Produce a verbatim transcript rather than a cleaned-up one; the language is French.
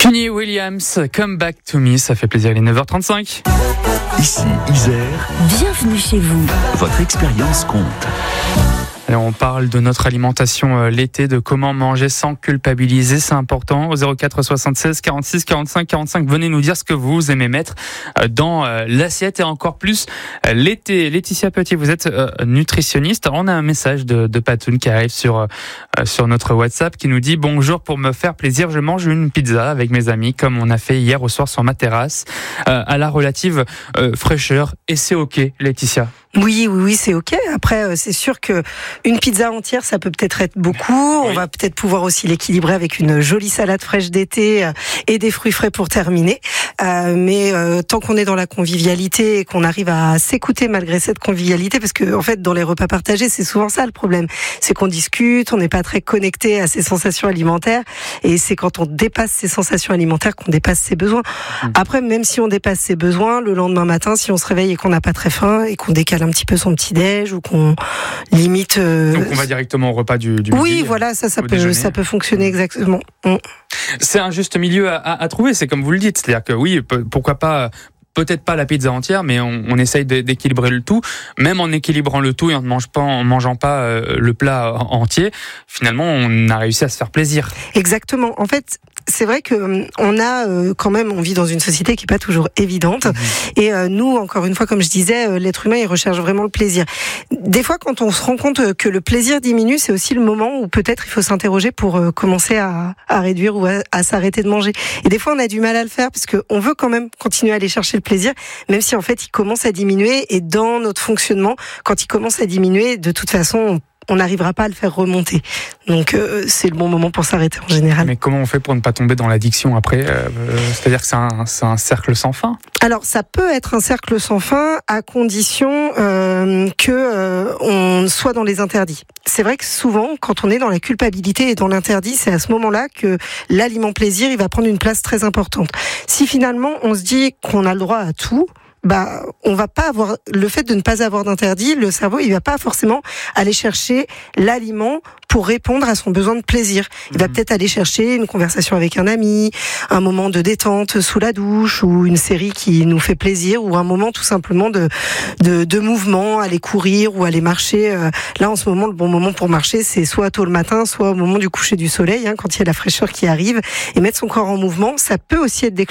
Kenny Williams, Come Back to Me, ça fait plaisir, il est neuf heures trente-cinq. Ici, Isère. Bienvenue chez vous. Votre expérience compte. Et on parle de notre alimentation l'été, de comment manger sans culpabiliser, c'est important. Au zéro quatre soixante-seize quarante-six quarante-cinq quarante-cinq, venez nous dire ce que vous aimez mettre dans l'assiette et encore plus l'été. Laetitia Petit, vous êtes nutritionniste. On a un message de, de Patoun qui arrive sur, sur notre WhatsApp qui nous dit « Bonjour, pour me faire plaisir, je mange une pizza avec mes amis comme on a fait hier au soir sur ma terrasse euh, à la relative euh, fraîcheur. Et c'est ok, Laetitia ?» Oui, oui, oui, c'est ok. Après, c'est sûr que une pizza entière, ça peut peut-être être beaucoup. Oui. On va peut-être pouvoir aussi l'équilibrer avec une jolie salade fraîche d'été et des fruits frais pour terminer. Euh, mais euh, tant qu'on est dans la convivialité et qu'on arrive à s'écouter malgré cette convivialité, parce que en fait, dans les repas partagés, c'est souvent ça le problème, c'est qu'on discute, on n'est pas très connecté à ses sensations alimentaires, et c'est quand on dépasse ses sensations alimentaires qu'on dépasse ses besoins. Mmh. Après, même si on dépasse ses besoins, le lendemain matin, si on se réveille et qu'on n'a pas très faim et qu'on décale un petit peu son petit déj ou qu'on limite. Euh... Donc on va directement au repas du, du oui, midi. Voilà, ça, ça peut, déjeuner. ça peut fonctionner exactement. Mm. C'est un juste milieu à, à, à trouver. C'est comme vous le dites, c'est-à-dire que oui, pourquoi pas. Peut-être pas la pizza entière, mais on, on essaye d'équilibrer le tout. Même en équilibrant le tout et en ne mange pas, en mangeant pas euh, le plat entier, finalement, on a réussi à se faire plaisir. Exactement. En fait, c'est vrai que on a euh, quand même, on vit dans une société qui est pas toujours évidente. Mmh. Et euh, nous, encore une fois, comme je disais, euh, l'être humain, il recherche vraiment le plaisir. Des fois, quand on se rend compte que le plaisir diminue, c'est aussi le moment où peut-être il faut s'interroger pour euh, commencer à, à réduire ou à, à s'arrêter de manger. Et des fois, on a du mal à le faire parce que on veut quand même continuer à aller chercher le plaisir, même si en fait il commence à diminuer, et dans notre fonctionnement, quand il commence à diminuer, de toute façon on n'arrivera pas à le faire remonter. Donc euh, c'est le bon moment pour s'arrêter en général. Mais comment on fait pour ne pas tomber dans l'addiction après euh, C'est-à-dire que c'est un, c'est un cercle sans fin. Alors ça peut être un cercle sans fin à condition euh, que euh, on soit dans les interdits. C'est vrai que souvent, quand on est dans la culpabilité et dans l'interdit, c'est à ce moment-là que l'aliment plaisir, il va prendre une place très importante. Si finalement on se dit qu'on a le droit à tout, bah, on va pas avoir, le fait de ne pas avoir d'interdit, le cerveau, il va pas forcément aller chercher l'aliment pour répondre à son besoin de plaisir. Il va mmh. peut-être aller chercher une conversation avec un ami, un moment de détente sous la douche, ou une série qui nous fait plaisir, ou un moment tout simplement de, de, de mouvement, aller courir ou aller marcher. Là, en ce moment, le bon moment pour marcher, c'est soit tôt le matin, soit au moment du coucher du soleil, hein, quand il y a la fraîcheur qui arrive, et mettre son corps en mouvement, ça peut aussi être déclencheur